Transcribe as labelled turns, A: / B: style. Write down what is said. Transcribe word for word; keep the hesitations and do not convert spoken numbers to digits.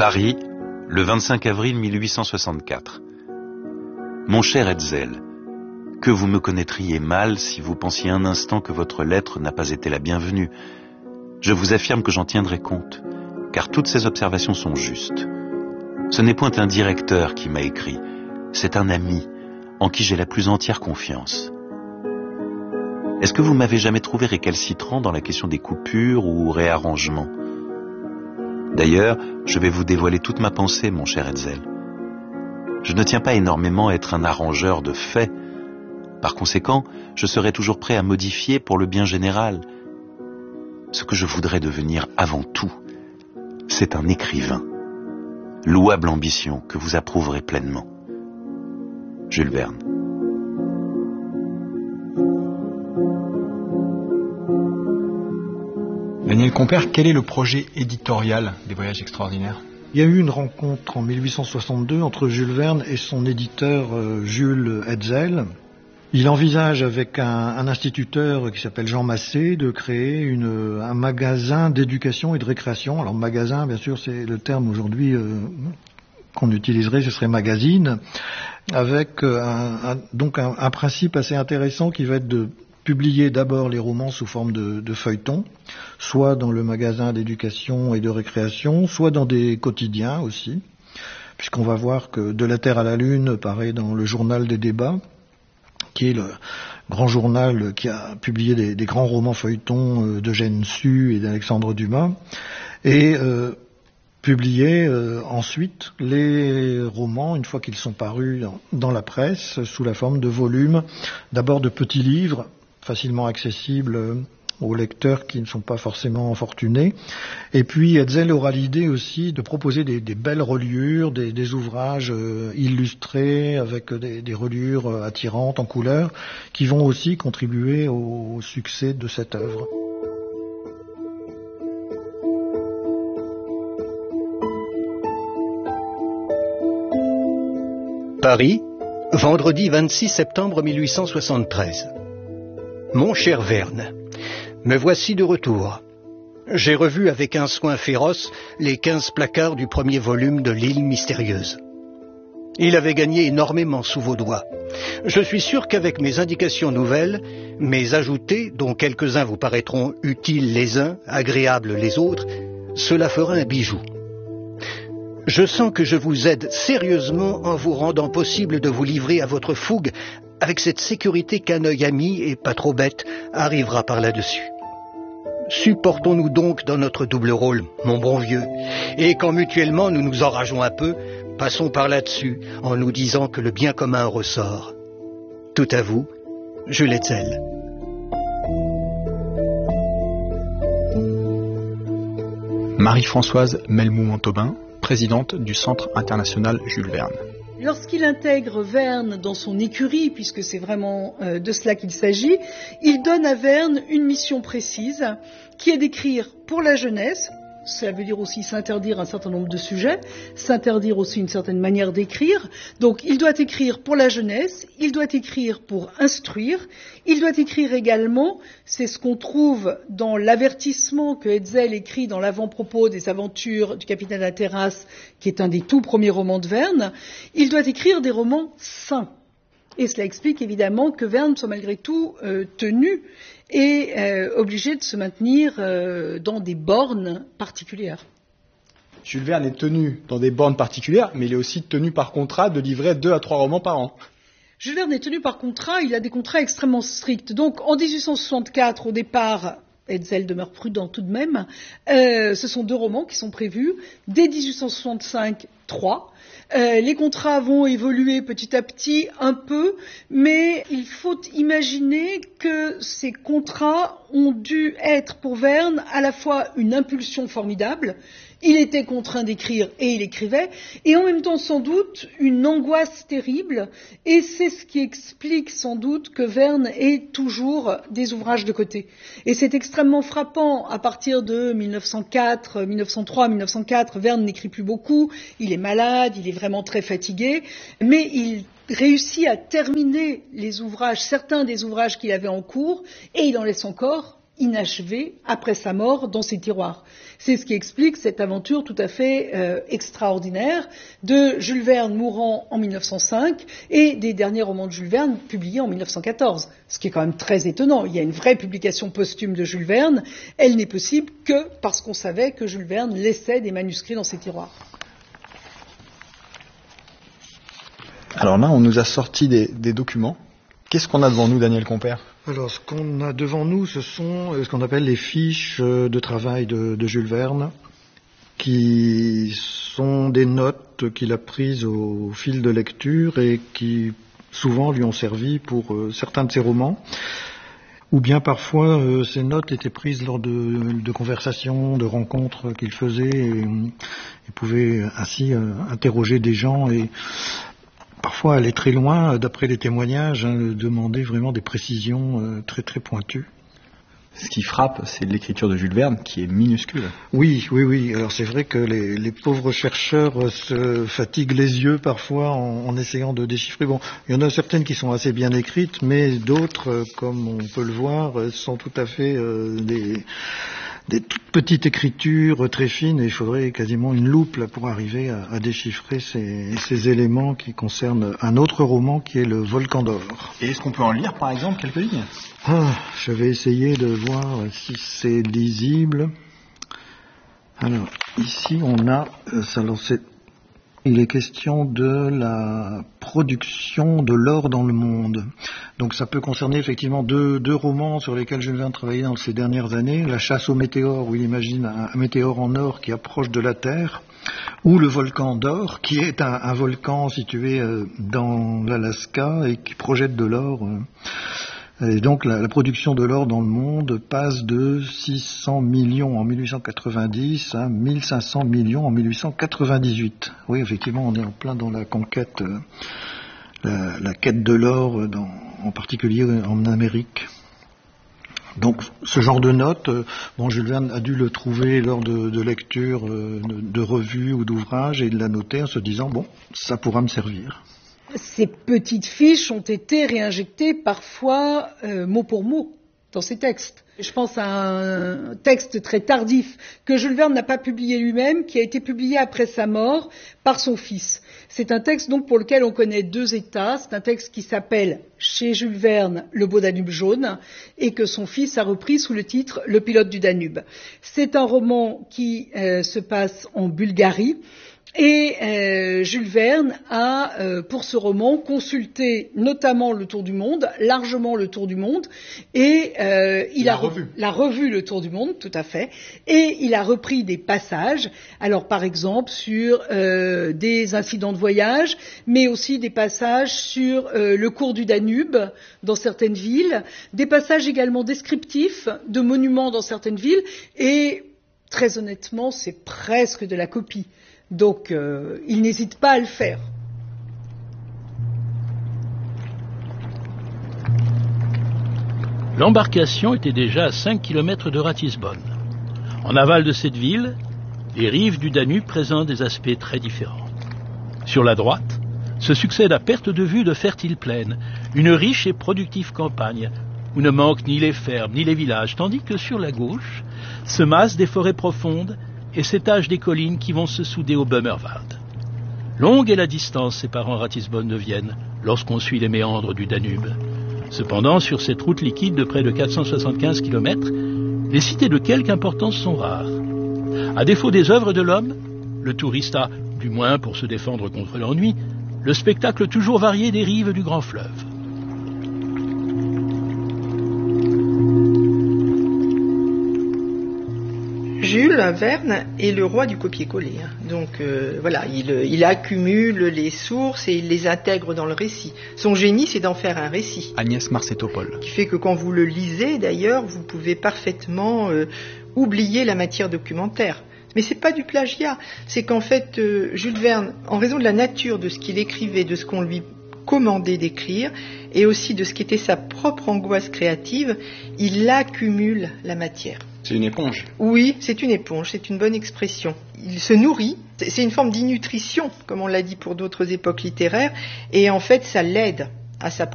A: Paris, le vingt-cinq avril mille huit cent soixante-quatre. Mon cher Hetzel, que vous me connaîtriez mal si vous pensiez un instant que votre lettre n'a pas été la bienvenue. Je vous affirme que j'en tiendrai compte, car toutes ces observations sont justes. Ce n'est point un directeur qui m'a écrit, c'est un ami en qui j'ai la plus entière confiance. Est-ce que vous m'avez jamais trouvé récalcitrant dans la question des coupures ou réarrangements? D'ailleurs, je vais vous dévoiler toute ma pensée, mon cher Hetzel. Je ne tiens pas énormément à être un arrangeur de faits. Par conséquent, je serai toujours prêt à modifier pour le bien général. Ce que je voudrais devenir avant tout, c'est un écrivain. Louable ambition que vous approuverez pleinement. Jules Verne.
B: Daniel Compère, quel est le projet éditorial des Voyages extraordinaires?
C: Il y a eu une rencontre en mille huit cent soixante-deux entre Jules Verne et son éditeur euh, Jules Hetzel. Il envisage avec un, un instituteur qui s'appelle Jean Massé de créer une, un magasin d'éducation et de récréation. Alors magasin, bien sûr, c'est le terme aujourd'hui euh, qu'on utiliserait, ce serait magazine, avec euh, un, un, donc un, un principe assez intéressant qui va être de publier d'abord les romans sous forme de, de feuilletons, soit dans le magasin d'éducation et de récréation, soit dans des quotidiens aussi, puisqu'on va voir que De la Terre à la Lune paraît dans le journal des débats, qui est le grand journal qui a publié des, des grands romans feuilletons d'Eugène Sue et d'Alexandre Dumas, et euh, publier euh, ensuite les romans, une fois qu'ils sont parus dans, dans la presse, sous la forme de volumes, d'abord de petits livres, facilement accessibles aux lecteurs qui ne sont pas forcément fortunés. Et puis Hetzel aura l'idée aussi de proposer des, des belles reliures, des, des ouvrages euh, illustrés avec des, des reliures attirantes en couleurs, qui vont aussi contribuer au, au succès de cette œuvre.
D: Paris, vendredi vingt-six septembre mille huit cent soixante-treize. Mon cher Verne, me voici de retour. J'ai revu avec un soin féroce les quinze placards du premier volume de L'île mystérieuse. Il avait gagné énormément sous vos doigts. Je suis sûr qu'avec mes indications nouvelles, mes ajoutés, dont quelques-uns vous paraîtront utiles les uns, agréables les autres, cela fera un bijou. Je sens que je vous aide sérieusement en vous rendant possible de vous livrer à votre fougue avec cette sécurité qu'un œil ami, et pas trop bête, arrivera par là-dessus. Supportons-nous donc dans notre double rôle, mon bon vieux, et quand mutuellement nous nous enrageons un peu, passons par là-dessus en nous disant que le bien commun ressort. Tout à vous, Jules Hetzel.
B: Marie-Françoise Melmou-Montauban, présidente du Centre international Jules Verne.
E: Lorsqu'il intègre Verne dans son écurie, puisque c'est vraiment euh, de cela qu'il s'agit, il donne à Verne une mission précise, qui est d'écrire pour la jeunesse. Cela veut dire aussi s'interdire un certain nombre de sujets, s'interdire aussi une certaine manière d'écrire. Donc il doit écrire pour la jeunesse, il doit écrire pour instruire, il doit écrire également, c'est ce qu'on trouve dans l'avertissement que Hetzel écrit dans l'avant-propos des aventures du capitaine Hatteras, qui est un des tout premiers romans de Verne, il doit écrire des romans sains. Et cela explique évidemment que Verne soit malgré tout euh, tenu et euh, obligé de se maintenir euh, dans des bornes particulières.
B: Jules Verne est tenu dans des bornes particulières, mais il est aussi tenu par contrat de livrer deux à trois romans par an.
E: Jules Verne est tenu par contrat, il a des contrats extrêmement stricts. Donc en dix-huit cent soixante-quatre, au départ, Hetzel demeure prudent tout de même, euh, ce sont deux romans qui sont prévus. Dès dix-huit cent soixante-cinq, trois. Euh, les contrats vont évoluer petit à petit un peu, mais il faut imaginer que ces contrats ont dû être pour Verne à la fois une impulsion formidable. Il était contraint d'écrire et il écrivait, et en même temps sans doute une angoisse terrible, et c'est ce qui explique sans doute que Verne ait toujours des ouvrages de côté. Et c'est extrêmement frappant, à partir de mille neuf cent quatre, mille neuf cent trois, mille neuf cent quatre, Verne n'écrit plus beaucoup, il est malade, il est vraiment très fatigué, mais il réussit à terminer les ouvrages, certains des ouvrages qu'il avait en cours, et il en laisse encore inachevées après sa mort dans ses tiroirs. C'est ce qui explique cette aventure tout à fait euh, extraordinaire de Jules Verne mourant en mille neuf cent cinq et des derniers romans de Jules Verne publiés en mille neuf cent quatorze. Ce qui est quand même très étonnant. Il y a une vraie publication posthume de Jules Verne. Elle n'est possible que parce qu'on savait que Jules Verne laissait des manuscrits dans ses tiroirs.
B: Alors là, on nous a sorti des, des documents. Qu'est-ce qu'on a devant nous, Daniel Compère ?
C: Alors, ce qu'on a devant nous, ce sont ce qu'on appelle les fiches de travail de, de Jules Verne, qui sont des notes qu'il a prises au fil de lecture et qui souvent lui ont servi pour euh, certains de ses romans. Ou bien parfois, euh, ces notes étaient prises lors de, de conversations, de rencontres qu'il faisait, et il pouvait ainsi euh, interroger des gens et parfois aller très loin, d'après les témoignages, hein, demander vraiment des précisions euh, très très pointues.
B: Ce qui frappe, c'est l'écriture de Jules Verne qui est minuscule.
C: Oui, oui, oui. Alors c'est vrai que les, les pauvres chercheurs se fatiguent les yeux parfois en, en essayant de déchiffrer. Bon, il y en a certaines qui sont assez bien écrites, mais d'autres, comme on peut le voir, sont tout à fait euh, des... des toutes petites écritures très fines, et il faudrait quasiment une loupe là, pour arriver à, à déchiffrer ces, ces éléments qui concernent un autre roman qui est Le Volcan d'or.
B: Et est-ce qu'on peut en lire, par exemple, quelques lignes ?
C: Ah, je vais essayer de voir si c'est lisible. Alors, ici on a... Euh, ça, alors c'est, il est question de la production de l'or dans le monde. Donc ça peut concerner effectivement deux, deux romans sur lesquels Jules Verne travaillait dans ces dernières années. La chasse au météore, où il imagine un, un météore en or qui approche de la Terre, ou le volcan d'or, qui est un, un volcan situé euh, dans l'Alaska et qui projette de l'or. Euh, Et donc la, la production de l'or dans le monde passe de six cents millions en mille huit cent quatre-vingt-dix à mille cinq cents millions en mille huit cent quatre-vingt-dix-huit. Oui, effectivement, on est en plein dans la conquête, euh, la, la quête de l'or, dans, en particulier en Amérique. Donc ce genre de notes, euh, bon, Jules Verne a dû le trouver lors de, de lectures, euh, de, de revues ou d'ouvrages, et il l'a noté en se disant, bon, ça pourra me servir.
E: Ces petites fiches ont été réinjectées parfois euh, mot pour mot dans ces textes. Je pense à un texte très tardif que Jules Verne n'a pas publié lui-même, qui a été publié après sa mort par son fils. C'est un texte donc pour lequel on connaît deux états. C'est un texte qui s'appelle chez Jules Verne Le beau Danube jaune et que son fils a repris sous le titre Le pilote du Danube. C'est un roman qui euh, se passe en Bulgarie. Et euh, Jules Verne a, euh, pour ce roman, consulté notamment le Tour du Monde, largement le Tour du Monde, et euh, il
B: la
E: a
B: revue.
E: la revue le Tour du Monde, tout à fait, et il a repris des passages, alors par exemple sur euh, des incidents de voyage, mais aussi des passages sur euh, le cours du Danube dans certaines villes, des passages également descriptifs de monuments dans certaines villes, et très honnêtement, c'est presque de la copie. Donc, euh, il n'hésite pas à le faire.
F: L'embarcation était déjà à cinq kilomètres de Ratisbonne. En aval de cette ville, les rives du Danube présentent des aspects très différents. Sur la droite, se succèdent à perte de vue de fertiles plaines, une riche et productive campagne, où ne manquent ni les fermes ni les villages, tandis que sur la gauche, se massent des forêts profondes et s'étagent des collines qui vont se souder au Böhmerwald. Longue est la distance séparant Ratisbonne de Vienne lorsqu'on suit les méandres du Danube. Cependant, sur cette route liquide de près de quatre cent soixante-quinze kilomètres, les cités de quelque importance sont rares. À défaut des œuvres de l'homme, le touriste a, du moins pour se défendre contre l'ennui, le spectacle toujours varié des rives du grand fleuve.
G: Jules Verne est le roi du copier-coller. Hein. Donc euh, voilà, il, il accumule les sources et il les intègre dans le récit. Son génie, c'est d'en faire un récit.
B: Agnès Marcetto-Paul.
G: Qui fait que quand vous le lisez, d'ailleurs, vous pouvez parfaitement euh, oublier la matière documentaire. Mais c'est pas du plagiat. C'est qu'en fait, euh, Jules Verne, en raison de la nature de ce qu'il écrivait, de ce qu'on lui commandait d'écrire, et aussi de ce qu'était sa propre angoisse créative, il accumule la matière.
B: C'est une éponge.
G: Oui, c'est une éponge, c'est une bonne expression. Il se nourrit, c'est une forme d'innutrition, comme on l'a dit pour d'autres époques littéraires, et en fait, ça l'aide à sa